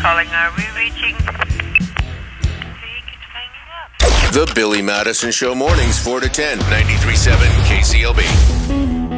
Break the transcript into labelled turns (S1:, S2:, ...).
S1: calling. Are we reaching? Please hanging up.
S2: The Billy Madison Show mornings, 4 to 10, 93.7 KCLB.